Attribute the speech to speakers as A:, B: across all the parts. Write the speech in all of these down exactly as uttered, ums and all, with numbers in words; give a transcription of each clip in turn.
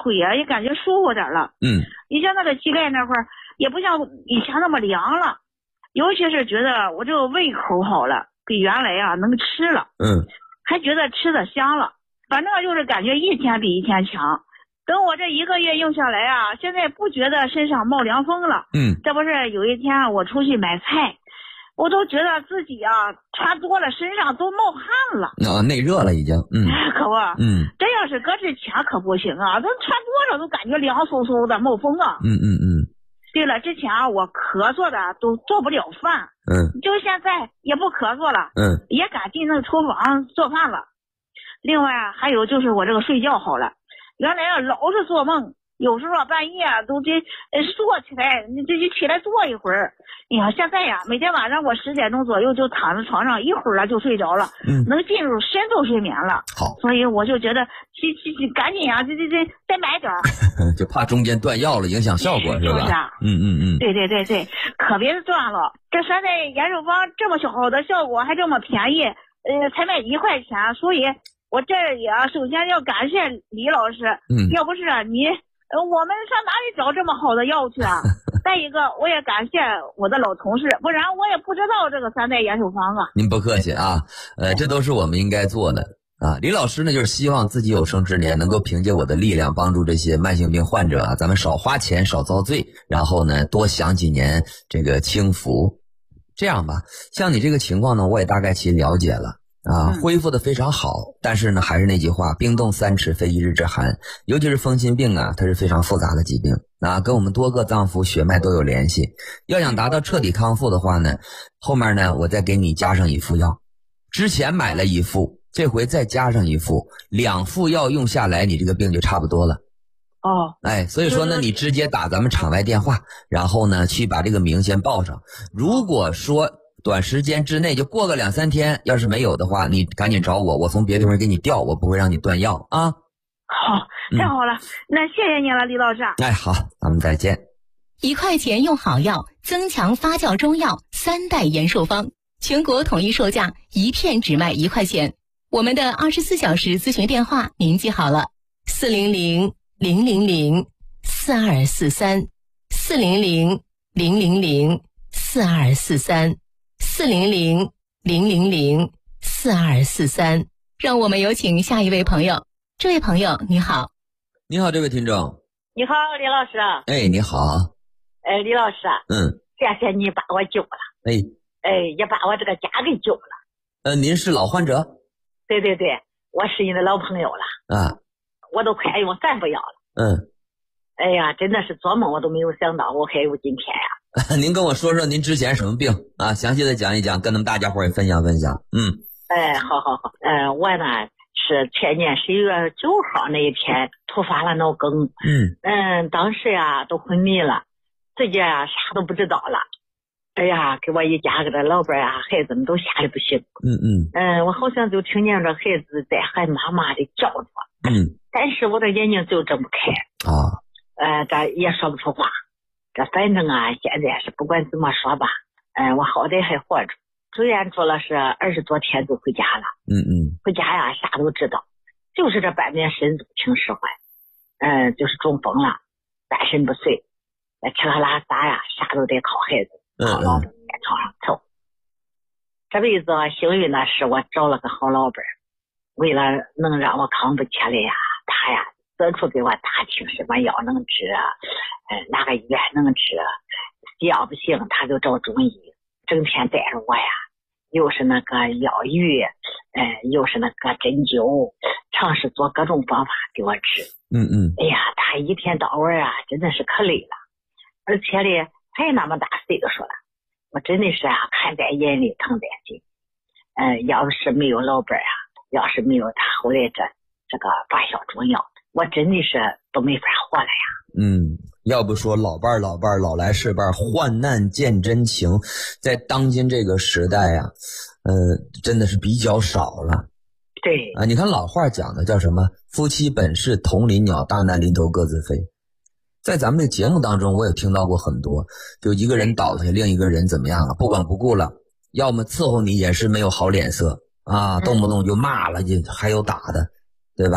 A: 腿啊也感觉舒服点了。
B: 嗯，
A: 以前那个膝盖那块儿也不像以前那么凉了，尤其是觉得我这个胃口好了，比原来啊能吃了。
B: 嗯，
A: 还觉得吃的香了，反正就是感觉一天比一天强。等我这一个月用下来啊，现在不觉得身上冒凉风了。
B: 嗯，
A: 这不是有一天我出去买菜，我都觉得自己啊穿多了身上都冒汗了。
B: 啊，内热了已经。嗯，
A: 可不。
B: 嗯，
A: 这要是搁之前可不行啊，都穿多了都感觉凉飕飕的冒风啊。
B: 嗯嗯嗯。
A: 对了，之前啊我咳嗽的都做不了饭。
B: 嗯，
A: 就现在也不咳嗽了。
B: 嗯，
A: 也敢进那个厨房做饭了。另外啊，还有就是我这个睡觉好了，原来啊老是做梦，有时候半夜啊都得呃坐起来，你这就起来坐一会儿。哎呀，现在呀每天晚上我十点钟左右就躺在床上，一会儿了就睡着了。
B: 嗯，
A: 能进入深度睡眠了。
B: 好，
A: 所以我就觉得去去去赶紧啊，这这这再买点儿。
B: 就怕中间断药了影响效果是吧？
A: 是啊。
B: 嗯嗯嗯。
A: 对对对对，可别断了。这山寨延寿方这么好的效果，还这么便宜，呃，才卖一块钱，所以我这也首先要感谢李老师。
B: 嗯，
A: 要不是你，呃，我们上哪里找这么好的药去啊？再一个，我也感谢我的老同事，不然我也不知道这个三代延寿方啊。
B: 您不客气啊，呃，这都是我们应该做的啊。李老师呢，就是希望自己有生之年能够凭借我的力量，帮助这些慢性病患者啊，咱们少花钱，少遭罪，然后呢，多享几年这个清福。这样吧，像你这个情况呢，我也大概其了解了。啊，恢复的非常好，但是呢，还是那句话，冰冻三尺非一日之寒。尤其是风心病啊，它是非常复杂的疾病啊，跟我们多个脏腑血脉都有联系。要想达到彻底康复的话呢，后面呢，我再给你加上一副药。之前买了一副，这回再加上一副，两副药用下来，你这个病就差不多了。
A: 哦，
B: 哎，所以说呢，你直接打咱们场外电话，然后呢，去把这个名先报上。如果说短时间之内就过个两三天，要是没有的话，你赶紧找我，我从别的地方给你调，我不会让你断药啊。
A: 好，太好了，嗯、那谢谢你了，李老师。
B: 哎，好，咱们再见。
C: 一块钱用好药，增强发酵中药三代延寿方，全国统一售价，一片只卖一块钱。我们的二十四小时咨询电话您记好了：四零零零零零四二四三，四零零零零零四二四三。四零零零零零四二四三，让我们有请下一位朋友。这位朋友你好。
B: 你好，这位听众。
D: 你好，李老师。
B: 哎，你好。
D: 哎，李老师。
B: 嗯，
D: 谢谢你把我救了。
B: 哎，
D: 哎，也把我这个家给救了。
B: 呃，您是老患者？
D: 对对对，我是你的老朋友了。
B: 啊，
D: 我都快用三副药了。
B: 嗯。
D: 哎呀，真的是做梦我都没有想到我还有今天呀。
B: 您跟我说说您之前什么病啊？详细的讲一讲，跟咱们大家伙也分享分享。嗯，
D: 哎，好好好，呃，我呢是前年十一月九号那一天突发了脑梗。
B: 嗯
D: 嗯，当时呀都昏迷了，自己啊啥都不知道了。哎呀，给我一家给他老伴啊孩子们都吓得不行。
B: 嗯嗯
D: 嗯，我好像就听见这孩子在喊妈妈的叫着。
B: 嗯，
D: 但是我的眼睛就睁不开
B: 啊，
D: 呃，这也说不出话。这反正啊，现在是不管怎么说吧，嗯、呃，我好歹还活着。住院住了是二十多天就回家了。
B: 嗯嗯，
D: 回家呀，啥都知道，就是这半边身子挺使唤，嗯、呃，就是中风了，半身不遂，吃喝拉撒呀，啥都得靠孩子，靠老板在床上凑。这辈子幸运的是我找了个好老板，为了能让我康复起来呀，他呀四处给我打听什么药能治啊，呃，哪个医院能治，要不行他就找中医，整天带着我呀，又是那个药浴，呃，又是那个针灸，尝试做各种方法给我治。
B: 嗯嗯，
D: 哎呀，他一天到晚啊，真的是可累了，而且呢，他也那么大岁数了，我真的是啊，看在眼里，疼在心。呃，要是没有老伴啊，要是没有他后来这这个发酵中药，我真的是都没法活了呀。
B: 嗯，要不说老伴儿老伴儿老来是伴儿，患难见真情，在当今这个时代呀、啊，呃，真的是比较少了。
D: 对
B: 啊，你看老话讲的叫什么？夫妻本是同林鸟，大难临头各自飞。在咱们的节目当中，我也听到过很多，就一个人倒下，另一个人怎么样了，不管不顾了，要么伺候你也是没有好脸色啊，动不动就骂了，就还有打的，对吧？
D: 对。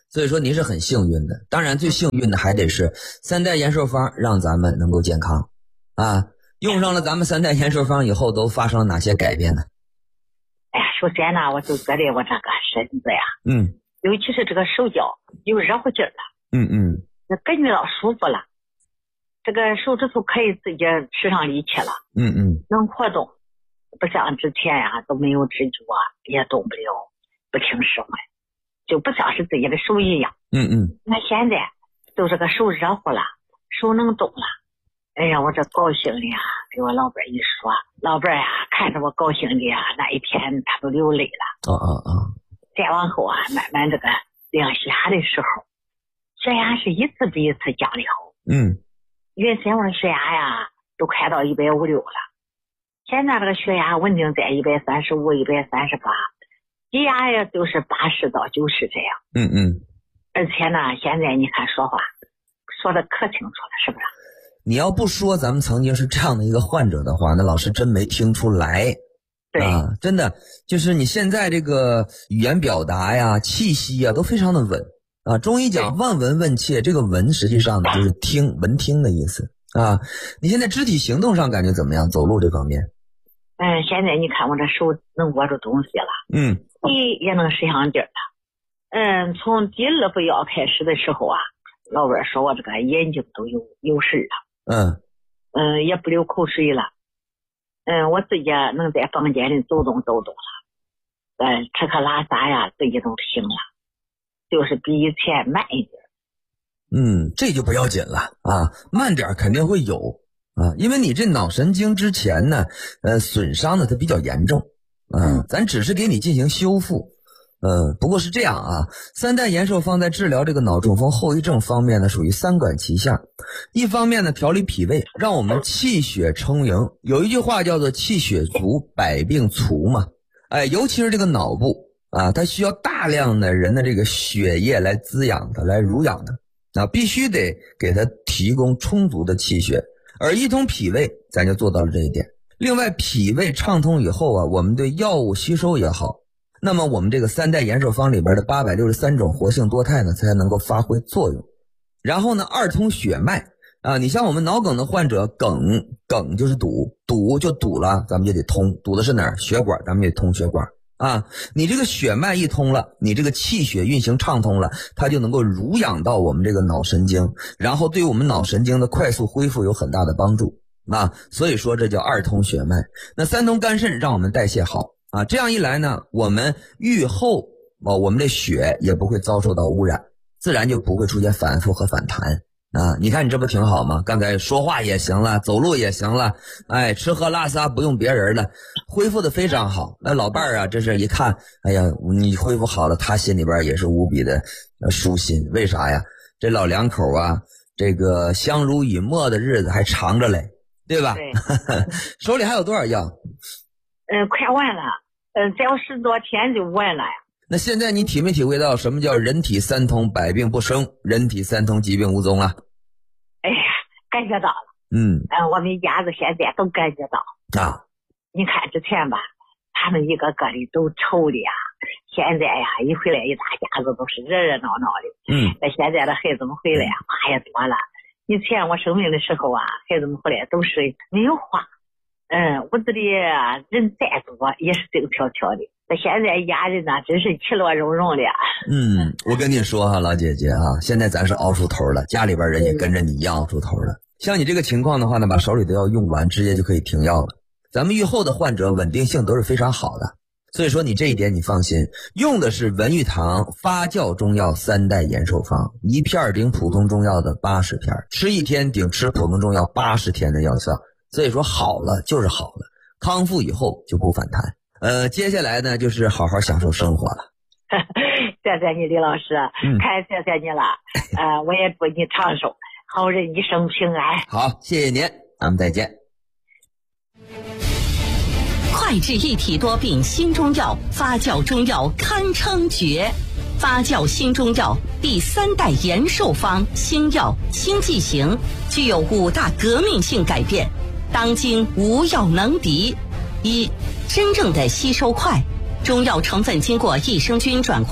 B: 所以说您是很幸运的。当然最幸运的还得是三代延寿方让咱们能够健康啊。用上了咱们三代延寿方以后都发生了哪些改变呢？
D: 哎呀，首先呢，我就觉得我这个身子呀，
B: 嗯，
D: 尤其是这个手脚有热乎劲儿了，
B: 嗯嗯，
D: 那感觉到舒服了，这个手指头可以自己使上力气了，
B: 嗯嗯，
D: 能活动，不像之前呀都没有支柱啊，也动不了，不听使唤，就不像是自己的手一样，
B: 嗯嗯，
D: 那现在都这个手热乎了，手能动了，哎呀，我这高兴的呀，给我老伴一说，老伴呀看着我高兴的呀，那一天他都流泪了。
B: 哦哦哦。
D: 再往后啊，慢慢这个量血压的时候，血压是一次比一次降的好。
B: 嗯。
D: 原先我的血压呀都快到一百五六了，现在这个血压稳定在一百三十五、一百三十八，低压呀都是八十到九十这样。
B: 嗯嗯。
D: 而且呢，现在你看说话说的可清楚了，是不是？
B: 你要不说咱们曾经是这样的一个患者的话，那老师真没听出来。
D: 对
B: 啊，真的就是你现在这个语言表达呀、气息啊都非常的稳啊。中医讲望闻问切，这个闻实际上呢就是听，闻听的意思啊。你现在肢体行动上感觉怎么样？走路这方面？
D: 嗯，现在你看我这手能握住东西了，
B: 嗯，
D: 你也能使上劲儿了。嗯，从第二副药开始的时候啊，老伴说我这个眼睛都有有事了。
B: 嗯
D: 嗯，也不流口水了。嗯，我自己能在房间里走动走动了。嗯，吃喝拉撒呀，自己都行了，就是比以前慢一点。
B: 嗯，这就不要紧了啊，慢点肯定会有啊，因为你这脑神经之前呢，呃，损伤的它比较严重，嗯、啊，咱只是给你进行修复。嗯，不过是这样啊，三代延寿方在治疗这个脑中风后遗症方面呢，属于三管齐下。一方面呢，调理脾胃，让我们气血充盈。有一句话叫做气血足，百病除嘛。哎，尤其是这个脑部啊，它需要大量的人的这个血液来滋养它，来濡养它啊，必须得给它提供充足的气血。而一通脾胃，咱就做到了这一点。另外，脾胃畅通以后啊，我们对药物吸收也好。那么我们这个三代延寿方里边的八百六十三种活性多肽呢，才能够发挥作用。然后呢，二通血脉啊，你像我们脑梗的患者，梗梗就是堵，堵就堵了，咱们就得通，堵的是哪儿？血管，咱们也通血管啊。你这个血脉一通了，你这个气血运行畅通了，它就能够濡养到我们这个脑神经，然后对于我们脑神经的快速恢复有很大的帮助啊。所以说这叫二通血脉。那三通肝肾让我们代谢好。啊，这样一来呢，我们愈后啊，我们的血也不会遭受到污染，自然就不会出现反复和反弹啊。你看你这不挺好吗？刚才说话也行了，走路也行了，哎，吃喝拉撒不用别人了，恢复的非常好。那老伴儿啊，这是一看，哎呀，你恢复好了，他心里边也是无比的舒心。为啥呀？这老两口啊，这个相濡以沫的日子还长着嘞，对吧？
D: 对
B: 手里还有多少药？
D: 嗯，快完了，嗯，再有十多天就完了呀。
B: 那现在你体没体会到什么叫人体三通，百病不生，人体三通，疾病无踪啊？
D: 哎呀，感觉到了。
B: 嗯，
D: 嗯，我们一家子现在都感觉到
B: 啊。
D: 你看之前吧，他们一个个的都愁的呀，现在呀，一回来一大家子都是热热闹闹的。
B: 嗯，
D: 那现在的孩子们回来呀，话也多了。以前我生病的时候啊，孩子们回来都是没有话。嗯，屋子里人再多也是静悄悄的。那现在一家人呢，真是其乐融融的。
B: 嗯，我跟你说哈，老姐姐啊，现在咱是熬出头了，家里边人也跟着你一样熬出头了。像你这个情况的话呢，把手里的药用完，直接就可以停药了。咱们愈后的患者稳定性都是非常好的，所以说你这一点你放心，用的是文玉堂发酵中药三代延寿方，一片顶普通中药的八十片，吃一天顶吃普通中药八十天的药效。所以说好了就是好了，康复以后就不反弹。呃，接下来呢就是好好享受生活了。
D: 谢谢你李老师，
B: 嗯，
D: 太谢谢你了。呃，我也祝你长寿，好人一生平安。
B: 好，谢谢您，咱们再见。
C: 快治一体多病新中药，发酵中药堪称绝。发酵新中药第三代延寿方新药新剂型，具有五大革命性改变，当今无药能敌。一、真正的吸收快，中药成分经过益生菌转化，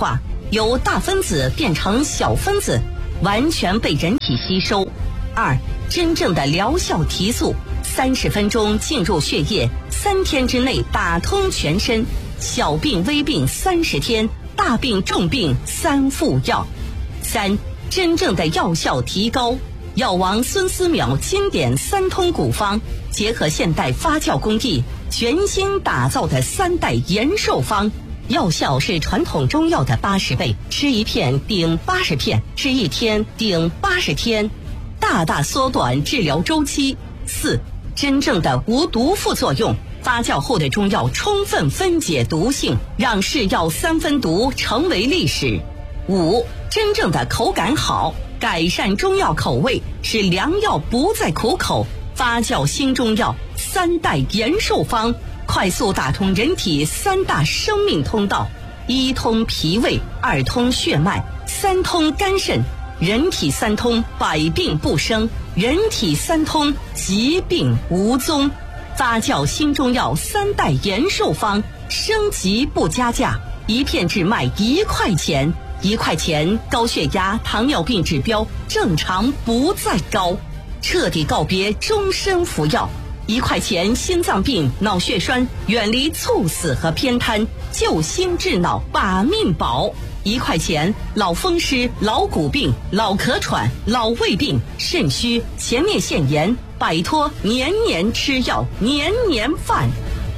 E: 由大分子变成小分子，完全被人体吸收。二、真正的疗效提速，三十分钟进入血液，三天之内打通全身，小病微病三十天，大病重病三副药。三、真正的药效提高，药王孙思邈经典三通古方，结合现代发酵工艺，全新打造的三代延寿方，药效是传统中药的八十倍，吃一片顶八十片，吃一天顶八十天，大大缩短治疗周期。四、真正的无毒副作用，发酵后的中药充分分解毒性，让是药三分毒成为历史。五、真正的口感好，改善中药口味，使良药不再苦口，发酵新中药三代延寿方，快速打通人体三大生命通道：一通脾胃，二通血脉，三通肝肾。人体三通，百病不生；人体三通，疾病无踪。发酵新中药三代延寿方，升级不加价，一片只卖一块钱。一块钱，高血压、糖尿病指标正常不再高，彻底告别终身服药。一块钱，心脏病、脑血栓远离猝死和偏瘫，救心治脑把命保。一块钱，老风湿、老骨病、老咳喘、老胃病、肾虚、前列腺炎，摆脱年年吃药、年年犯。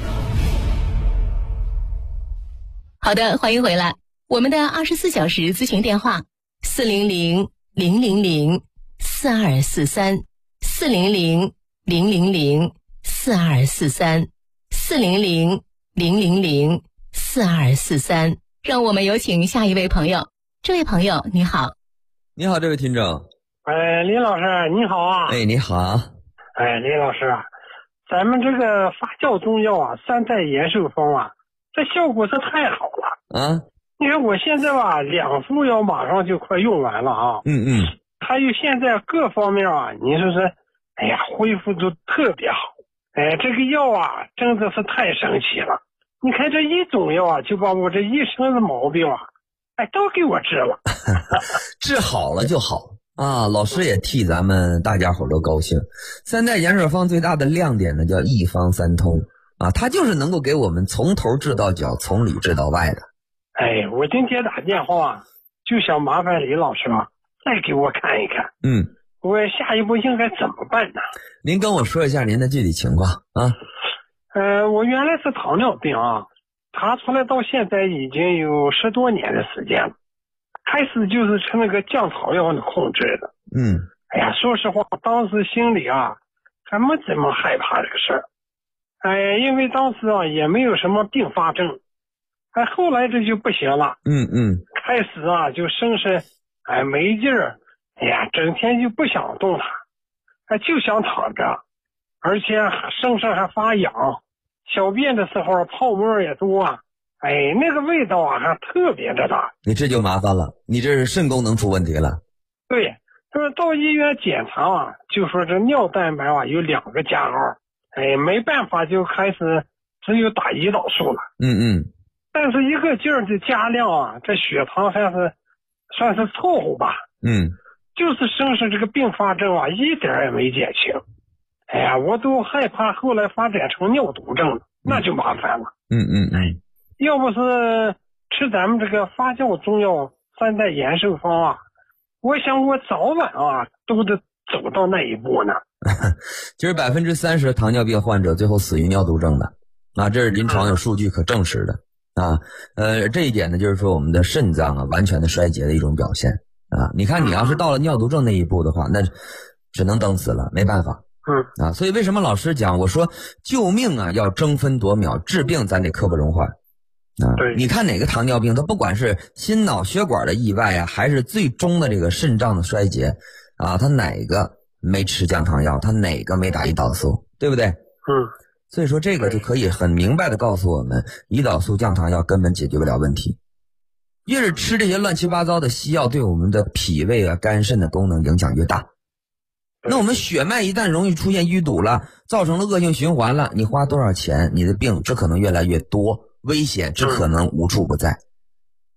C: 好的，欢迎回来。我们的二十四小时咨询电话：四零零零零零四二四三，四零零零零零四二四三，四零零零零零四二四三。让我们有请下一位朋友。这位朋友你好。
B: 你好，这位听众。
F: 哎，林老师你好啊。
B: 哎，你好。
F: 哎，林老师啊，咱们这个发酵中药啊，三代延寿方啊，这效果是太好了
B: 啊！
F: 你看我现在吧，两副药马上就快用完了啊。
B: 嗯嗯。
F: 还有现在各方面啊，你说是，哎呀，恢复都特别好。哎，这个药啊，真的是太神奇了。你看这一种药啊，就把我这一身的毛病啊，哎，都给我治了。
B: 治好了就好啊！老师也替咱们大家伙都高兴。三代延寿方最大的亮点呢，叫一方三通啊，它就是能够给我们从头治到脚，从里治到外的。
F: 哎，我今天打电话就想麻烦李老师啊，再给我看一看。
B: 嗯，
F: 我下一步应该怎么办呢？
B: 您跟我说一下您的具体情况啊。
F: 呃，我原来是糖尿病啊，查出来到现在已经有十多年的时间了。开始就是吃那个降糖药的控制的。
B: 嗯。
F: 哎呀，说实话，当时心里啊还没怎么害怕这个事儿。哎，因为当时啊也没有什么并发症。哎，后来这就不行了。
B: 嗯嗯。
F: 开始啊就生是哎没劲儿，哎呀，整天就不想动弹，哎就想躺着。而且身上还发痒，小便的时候泡沫也多啊，哎，那个味道啊还特别的大。
B: 你这就麻烦了，你这是肾功能出问题了。
F: 对，就是到医院检查啊，就说这尿蛋白啊有两个加号，哎，没办法就开始只有打胰岛素了。
B: 嗯嗯。
F: 但是一个劲儿的加量啊，这血糖还是算是凑合吧。
B: 嗯。
F: 就是身上这个并发症啊，一点也没减轻。哎呀，我都害怕后来发展成尿毒症了，那就麻烦了。
B: 嗯嗯嗯。
F: 要不是吃咱们这个发酵中药三代延寿方啊，我想我早晚啊都得走到那一步呢。
B: 其实百分之三十糖尿病患者最后死于尿毒症的啊，这是临床有数据可证实的啊。呃，这一点呢，就是说我们的肾脏啊完全的衰竭的一种表现啊。你看，你要是到了尿毒症那一步的话，那只能等死了，没办法。
F: 嗯
B: 啊，所以为什么老师讲我说救命啊要争分夺秒，治病咱得刻不容缓啊。
F: 对，
B: 你看哪个糖尿病，它不管是心脑血管的意外啊，还是最终的这个肾脏的衰竭啊，它哪个没吃降糖药，它哪个没打胰岛素，对不对？
F: 嗯，
B: 所以说这个就可以很明白的告诉我们，胰岛素降糖药根本解决不了问题。越是吃这些乱七八糟的西药，对我们的脾胃啊、肝肾的功能影响越大。那我们血脉一旦容易出现淤堵了，造成了恶性循环了，你花多少钱，你的病只可能越来越多，危险只可能无处不在。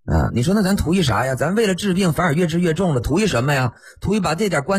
B: 啊，你说那咱图一啥呀？咱为了治病反而越治越重了，图一什么呀？图一把这点关